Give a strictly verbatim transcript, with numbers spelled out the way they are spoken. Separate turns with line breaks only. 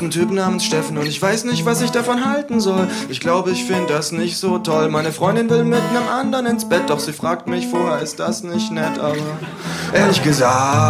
ist ein Typ namens Steffen und ich weiß nicht, was ich davon halten soll. Ich glaube, ich finde das nicht so toll. Meine Freundin will mit einem anderen ins Bett, doch sie fragt mich vorher, ist das nicht nett? Aber ehrlich gesagt